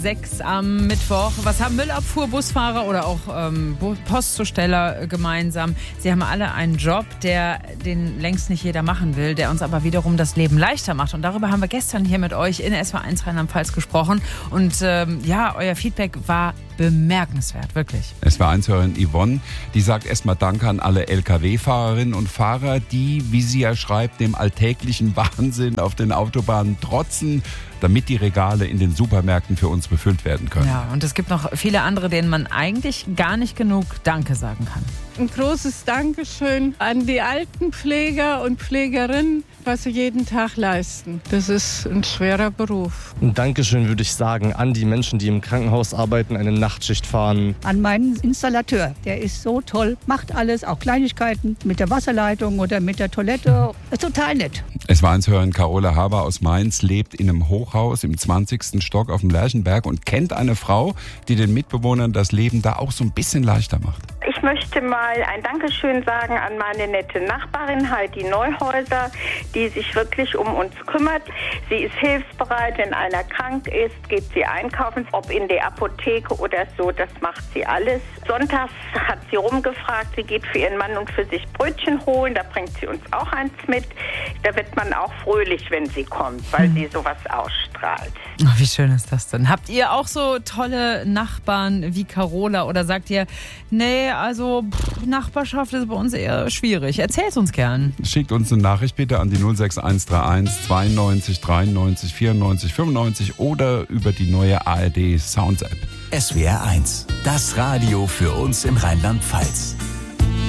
6 am Mittwoch. Was haben Müllabfuhr, Busfahrer oder auch Postzusteller gemeinsam? Sie haben alle einen Job, den längst nicht jeder machen will, der uns aber wiederum das Leben leichter macht. Und darüber haben wir gestern hier mit euch in SW1 Rheinland-Pfalz gesprochen. Und euer Feedback war bemerkenswert, wirklich. SW1-Hörerin Yvonne, die sagt erstmal Danke an alle Lkw-Fahrerinnen und Fahrer, die, wie sie ja schreibt, dem alltäglichen Wahnsinn auf den Autobahnen trotzen, damit die Regale in den Supermärkten für uns befüllt werden können. Ja, und es gibt noch viele andere, denen man eigentlich gar nicht genug Danke sagen kann. Ein großes Dankeschön an die Altenpfleger und Pflegerinnen, was sie jeden Tag leisten. Das ist ein schwerer Beruf. Ein Dankeschön würde ich sagen an die Menschen, die im Krankenhaus arbeiten, eine Nachtschicht fahren. An meinen Installateur, der ist so toll, macht alles, auch Kleinigkeiten mit der Wasserleitung oder mit der Toilette. Ist total nett. SW1-Hörerin Carola Haber aus Mainz lebt in einem Hochhaus im 20. Stock auf dem Lerchenberg und kennt eine Frau, die den Mitbewohnern das Leben da auch so ein bisschen leichter macht. Ich möchte mal ein Dankeschön sagen an meine nette Nachbarin Heidi Neuhäuser, die sich wirklich um uns kümmert. Sie ist hilfsbereit, wenn einer krank ist, geht sie einkaufen, ob in der Apotheke oder so, das macht sie alles. Sonntags hat sie rumgefragt, sie geht für ihren Mann und für sich Brötchen holen, da bringt sie uns auch eins mit. Da wird man auch fröhlich, wenn sie kommt, weil sie sowas ausstrahlt. Ach, wie schön ist das denn? Habt ihr auch so tolle Nachbarn wie Carola oder sagt ihr, nee, also Nachbarschaft ist bei uns eher schwierig? Erzählt uns gern. Schickt uns eine Nachricht bitte an die 06131 92 93 94 95 oder über die neue ARD Sounds App. SWR1, das Radio für uns in Rheinland-Pfalz.